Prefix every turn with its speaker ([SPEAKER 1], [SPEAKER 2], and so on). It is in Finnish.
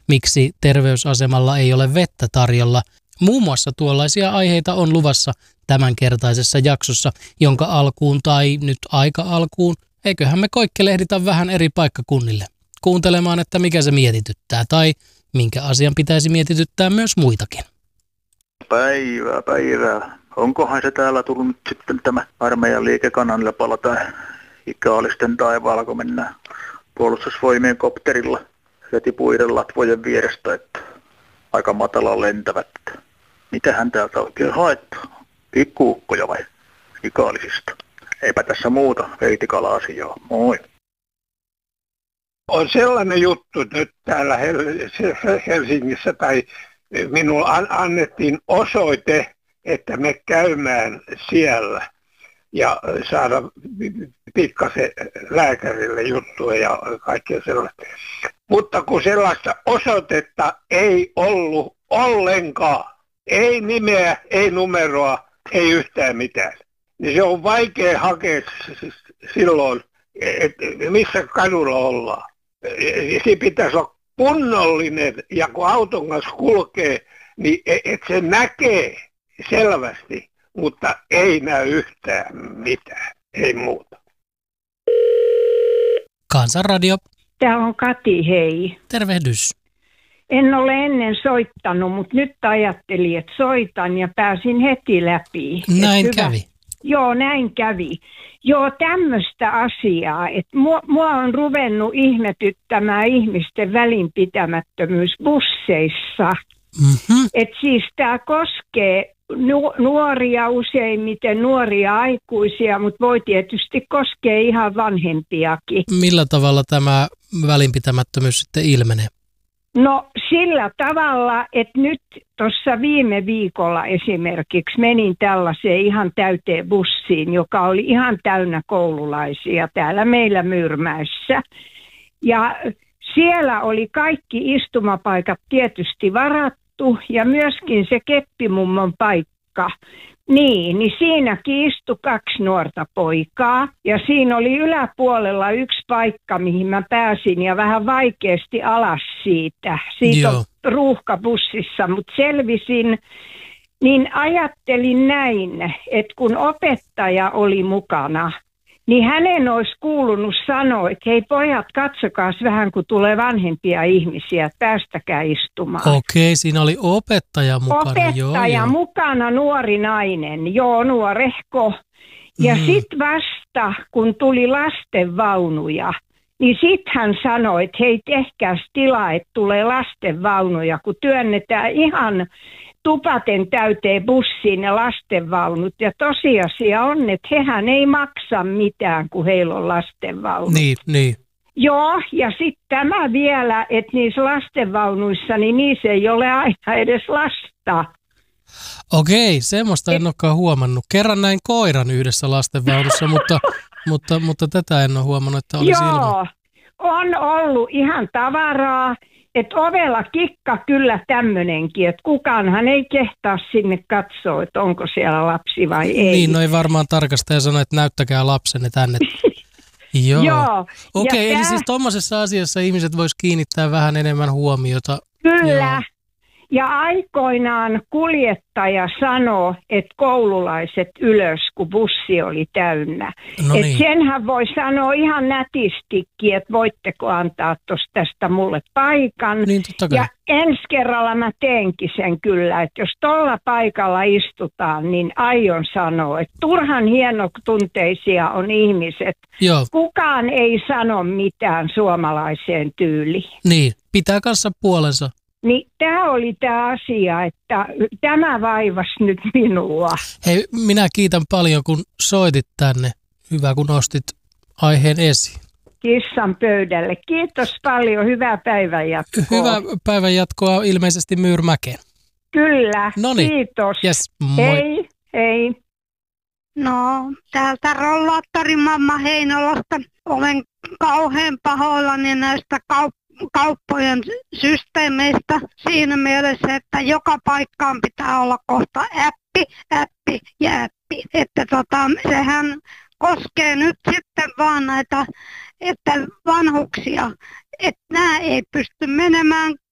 [SPEAKER 1] miksi terveysasemalla ei ole vettä tarjolla. Muun muassa tuollaisia aiheita on luvassa tämänkertaisessa jaksossa, jonka alkuun tai nyt aika alkuun, eiköhän me koikkelehditä vähän eri paikkakunnille kuuntelemaan, että mikä se mietityttää tai minkä asian pitäisi mietityttää myös muitakin.
[SPEAKER 2] Päivää. Onkohan se täällä tullut nyt sitten tämä armeijan liikekananlepalla tai ikaalisten taivaalla, kun mennään puolustusvoimien kopterilla heti puiden latvojen vierestä, että aika matala lentävät. Mitähän täältä oikein haettaa? Pikkuukkoja vai ikaalisista? Eipä tässä muuta veitikala-asiaa. Moi.
[SPEAKER 3] On sellainen juttu nyt täällä Helsingissä, tai minulle annettiin osoite, että me käymään siellä ja saada pikkasen lääkärille juttua ja kaikkea sellaista. Mutta kun sellaista osoitetta ei ollut ollenkaan, ei nimeä, ei numeroa, ei yhtään mitään, niin se on vaikea hakea silloin, että missä kadulla ollaan. Se pitäisi olla kunnollinen, ja kun auton kanssa kulkee, niin et se näkee selvästi, mutta ei näy yhtään mitään, ei muuta.
[SPEAKER 1] Kansanradio.
[SPEAKER 4] Tämä on Kati, hei.
[SPEAKER 1] Tervehdys.
[SPEAKER 4] En ole ennen soittanut, mutta nyt ajattelin, että soitan ja pääsin heti läpi.
[SPEAKER 1] Näin kävi.
[SPEAKER 4] Joo, näin kävi. Joo, tämmöistä asiaa, että mua on ruvennut ihmetyttämään ihmisten välinpitämättömyys busseissa.
[SPEAKER 1] Mm-hmm.
[SPEAKER 4] Että siis tämä koskee nuoria, useimmiten nuoria aikuisia, mutta voi tietysti koskea ihan vanhempiakin.
[SPEAKER 1] Millä tavalla tämä välinpitämättömyys sitten ilmenee?
[SPEAKER 4] No sillä tavalla, että nyt tuossa viime viikolla esimerkiksi menin tällaiseen ihan täyteen bussiin, joka oli ihan täynnä koululaisia täällä meillä Myyrmäessä. Ja siellä oli kaikki istumapaikat tietysti varattu ja myöskin se keppimummon paikka. Niin siinäkin istui 2 nuorta poikaa ja siinä oli yläpuolella 1 paikka, mihin mä pääsin ja vähän vaikeasti alas siitä. Siitä on ruuhkabussissa, mutta selvisin. Niin ajattelin näin, että kun opettaja oli mukana, niin hänen olisi kuulunut sanoa, että hei pojat, katsokaas vähän, kun tulee vanhempia ihmisiä, että päästäkää istumaan.
[SPEAKER 1] Okei, siinä oli opettaja mukana.
[SPEAKER 4] Opettaja mukana, nuori nainen, nuorehko. Ja sitten vasta, kun tuli lastenvaunuja, niin sitten hän sanoi, että hei tehkääs tilaa, että tulee lastenvaunuja, kun työnnetään ihan tupaten täyteen bussiin ja lastenvaunut. Ja tosiasia on, että hehän ei maksa mitään, kun heillä on lastenvaunut.
[SPEAKER 1] Niin.
[SPEAKER 4] Joo, ja sitten tämä vielä, että niissä lastenvaunuissa, niin niissä ei ole aina edes lasta.
[SPEAKER 1] Okei, semmoista en olekaan huomannut. Kerran näin koiran yhdessä lastenvaunussa, mutta tätä en ole huomannut, että olisi ilman.
[SPEAKER 4] Joo, on ollut ihan tavaraa. Että ovella kikka kyllä tämmönenkin, että kukaanhan ei kehtaa sinne katsoa, että onko siellä lapsi vai ei.
[SPEAKER 1] Niin, no ei varmaan tarkastaja sano, että näyttäkää lapsenne tänne. Joo. Okei, eli siis tommosessa asiassa ihmiset vois kiinnittää vähän enemmän huomiota.
[SPEAKER 4] Kyllä.
[SPEAKER 1] Joo.
[SPEAKER 4] Ja aikoinaan kuljettaja sanoi, että koululaiset ylös, kun bussi oli täynnä.
[SPEAKER 1] No niin.
[SPEAKER 4] Että senhän voi sanoa ihan nätistikin, että voitteko antaa tästä mulle paikan.
[SPEAKER 1] Niin, totta kai.
[SPEAKER 4] Ja ensi kerralla mä teenkin sen kyllä, että jos tuolla paikalla istutaan, niin aion sanoa, että turhan hienotunteisia on ihmiset.
[SPEAKER 1] Joo.
[SPEAKER 4] Kukaan ei sano mitään suomalaiseen tyyliin.
[SPEAKER 1] Niin, pitää kanssa puolensa.
[SPEAKER 4] Niin tämä oli tämä asia, että tämä vaivasi nyt minua.
[SPEAKER 1] Hei, minä kiitän paljon, kun soitit tänne. Hyvä, kun nostit aiheen esiin.
[SPEAKER 4] Kissan pöydälle. Kiitos paljon. Hyvää päivänjatkoa.
[SPEAKER 1] Hyvää päivänjatkoa ilmeisesti Myyrmäkeen.
[SPEAKER 4] Kyllä,
[SPEAKER 1] Noniin.
[SPEAKER 4] Kiitos.
[SPEAKER 1] Yes, moi.
[SPEAKER 4] Hei.
[SPEAKER 5] No, täältä rollaattorimamma Heinolasta. Olen kauhean pahoillani näistä kauppojen systeemeistä siinä mielessä, että joka paikkaan pitää olla kohta appi ja appi. Että sehän koskee nyt sitten vaan näitä että vanhuksia, että nämä ei pysty menemään